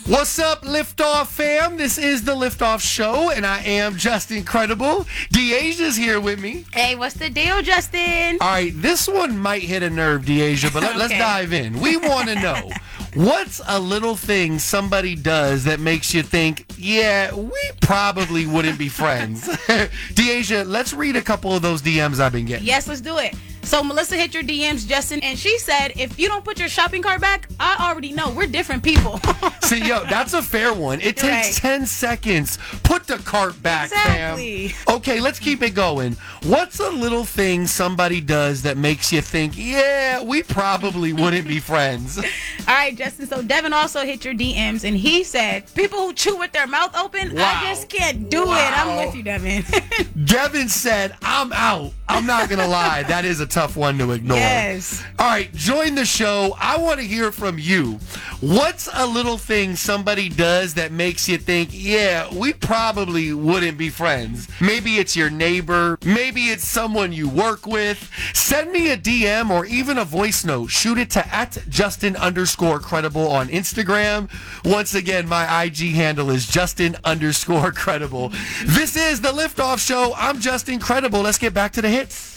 What's up, Liftoff fam? This is the Liftoff Show, and I am Justin Credible. Deasia's here with me. Hey, what's the deal, Justin? All right, this one might hit a nerve, Deasia, but let's dive in. We want to know, what's a little thing somebody does that makes you think, yeah, we probably wouldn't be friends? Deasia, let's read a couple of those DMs I've been getting. Yes, let's do it. So Melissa hit your DMs, Justin, and she said, if you don't put your shopping cart back, I already know we're different people. See, that's a fair one. It takes 10 seconds. Put the cart back, exactly. fam. Okay, let's keep it going. What's a little thing somebody does that makes you think, yeah, we probably wouldn't be friends? All right, Justin. So Devin also hit your DMs, and he said, people who chew with their mouth open, Wow. I just can't do it. I'm with you, Devin. Devin said, I'm out. I'm not going to lie. That is a tough one to ignore. Yes. All right, join the show. I want to hear from you. What's a little thing somebody does that makes you think, yeah, we probably wouldn't be friends? Maybe it's your neighbor. Maybe it's someone you work with. Send me a DM or even a voice note. Shoot it to @Justin_Credible on Instagram. Once again, my IG handle is Justin_Credible. This is the Liftoff Show. I'm Justin Credible. Let's get back to the hits.